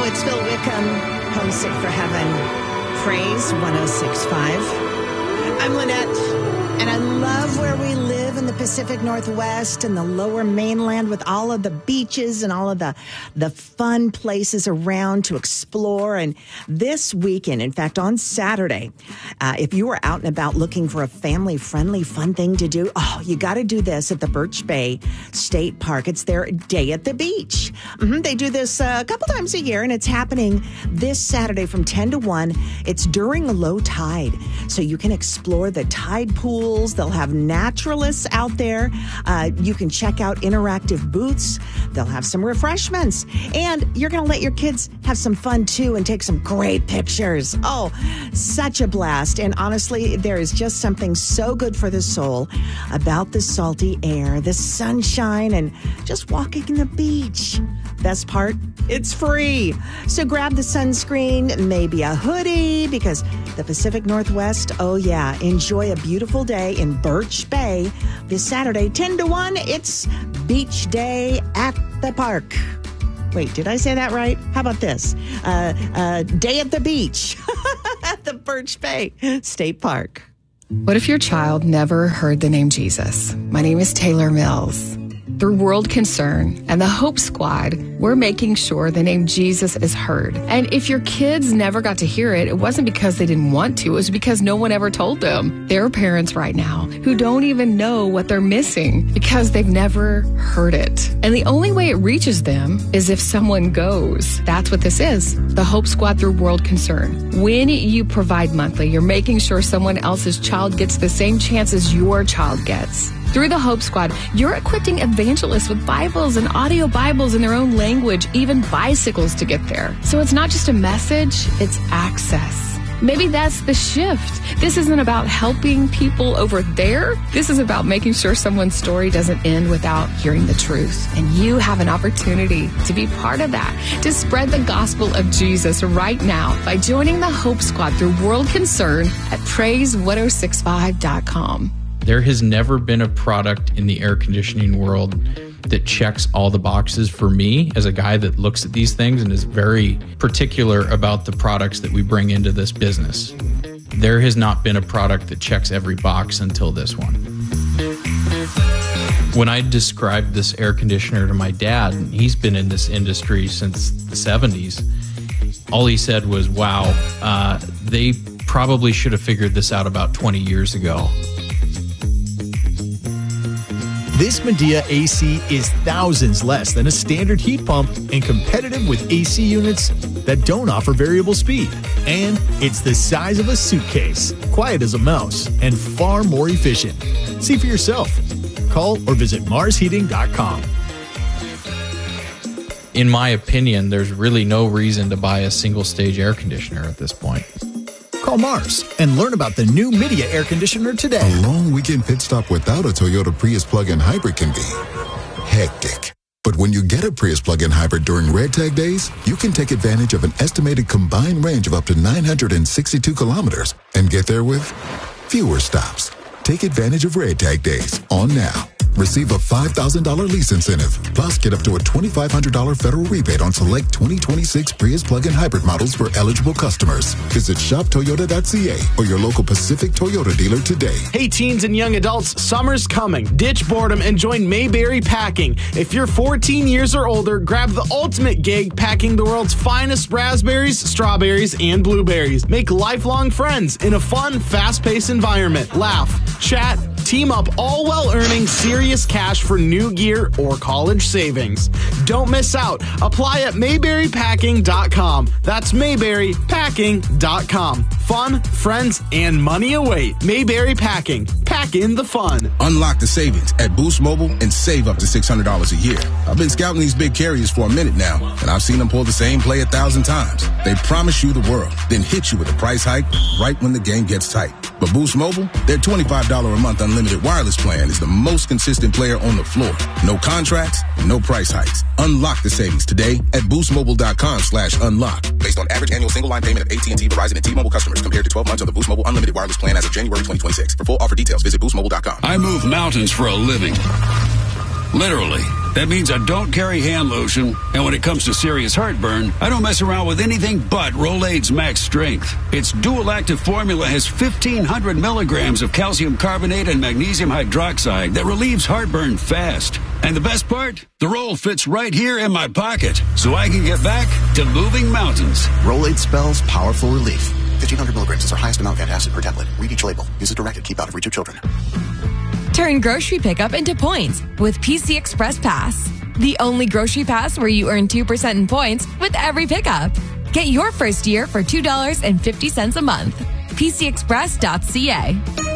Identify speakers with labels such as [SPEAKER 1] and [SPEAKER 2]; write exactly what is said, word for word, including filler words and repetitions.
[SPEAKER 1] Hello, it's Phil Wickham, Homesick for Heaven. Praise one oh six point five. I'm Lynette, and I love where we live in the Pacific Northwest and the lower mainland with all of the beaches and all of the, the fun places around to explore. And this weekend, in fact, on Saturday, uh, if you are out and about looking for a family-friendly, fun thing to do, oh, you got to do this at the Birch Bay State Park. It's their Day at the Beach. Mm-hmm. They do this uh, a couple times a year, and it's happening this Saturday from ten to one. It's during low tide, so you can explore the tide pools. They'll have naturalists out there. Uh, you can check out interactive booths. They'll have some refreshments. And you're going to let your kids have some fun, too, and take some great pictures. Oh, such a blast. And honestly, there is just something so good for the soul about the salty air, the sunshine, and just walking the beach. Best part, it's free. So grab the sunscreen, maybe a hoodie, because the Pacific Northwest, oh yeah, enjoy a beautiful day in Birch Bay. This Saturday, ten to one, it's Beach Day at the park. Wait, did I say that right? How about this? Uh, uh, Day at the Beach at the Birch Bay State Park.
[SPEAKER 2] What if your child never heard the name Jesus? My name is Taylor Mills. Through World Concern and the Hope Squad, we're making sure the name Jesus is heard. And if your kids never got to hear it, it wasn't because they didn't want to. It was because no one ever told them. There are parents right now who don't even know what they're missing because they've never heard it. And the only way it reaches them is if someone goes. That's what this is, the Hope Squad through World Concern. When you provide monthly, you're making sure someone else's child gets the same chance as your child gets. Through the Hope Squad, you're equipping evangelists with Bibles and audio Bibles in their own language, even bicycles to get there. So it's not just a message, it's access. Maybe that's the shift. This isn't about helping people over there. This is about making sure someone's story doesn't end without hearing the truth. And you have an opportunity to be part of that, to spread the gospel of Jesus right now by joining the Hope Squad through World Concern at praise one oh six five dot com.
[SPEAKER 3] There has never been a product in the air conditioning world that checks all the boxes for me as a guy that looks at these things and is very particular about the products that we bring into this business. There has not been a product that checks every box until this one. When I described this air conditioner to my dad, he's been in this industry since the seventies, all he said was, wow, uh, they probably should have figured this out about twenty years ago.
[SPEAKER 4] This Medea A C is thousands less than a standard heat pump and competitive with A C units that don't offer variable speed. And it's the size of a suitcase, quiet as a mouse, and far more efficient. See for yourself. Call or visit mars heating dot com.
[SPEAKER 3] In my opinion, there's really no reason to buy a single-stage air conditioner at this point.
[SPEAKER 4] Call Mars and learn about the new Medea air conditioner today.
[SPEAKER 5] A long weekend pit stop without a Toyota Prius plug-in hybrid can be hectic. But when you get a Prius plug-in hybrid during Red Tag days, you can take advantage of an estimated combined range of up to nine hundred sixty-two kilometers and get there with fewer stops. Take advantage of Red Tag days on now. Receive a five thousand dollars lease incentive. Plus, get up to a twenty-five hundred dollars federal rebate on select twenty twenty-six Prius plug-in hybrid models for eligible customers. Visit shop toyota dot c a or your local Pacific Toyota dealer today.
[SPEAKER 6] Hey, teens and young adults, summer's coming. Ditch boredom and join Mayberry Packing. If you're fourteen years or older, grab the ultimate gig packing the world's finest raspberries, strawberries, and blueberries. Make lifelong friends in a fun, fast-paced environment. Laugh, chat, team up, all while earning serious cash for new gear or college savings. Don't miss out. Apply at mayberry packing dot com. That's mayberry packing dot com. Fun, friends, and money await. Mayberry Packing. Pack in the fun.
[SPEAKER 7] Unlock the savings at Boost Mobile and save up to six hundred dollars a year. I've been scouting these big carriers for a minute now, and I've seen them pull the same play a thousand times. They promise you the world, then hit you with a price hike right when the game gets tight. But Boost Mobile, their twenty-five dollars a month unlimited wireless plan is the most consistent player on the floor. No contracts, no price hikes. Unlock the savings today at boost mobile dot com slash unlock. Based on average annual single line payment of A T and T, Verizon, and T-Mobile customers compared to twelve months of the Boost Mobile unlimited wireless plan as of January twenty twenty-six. For full offer details, visit boost mobile dot com. I move mountains for a living.
[SPEAKER 8] Literally. That means I don't carry hand lotion, and when it comes to serious heartburn, I don't mess around with anything but Rolaids Max Strength. Its dual-active formula has fifteen hundred milligrams of calcium carbonate and magnesium hydroxide that relieves heartburn fast. And the best part? The roll fits right here in my pocket, so I can get back to moving mountains.
[SPEAKER 9] Rolaids spells powerful relief. fifteen hundred milligrams is our highest amount of antacid per tablet. Read each label. Use as directed. Keep out of reach of children.
[SPEAKER 10] Turn grocery pickup into points with P C Express Pass. The only grocery pass where you earn two percent in points with every pickup. Get your first year for two dollars and fifty cents a month. P C express dot C A.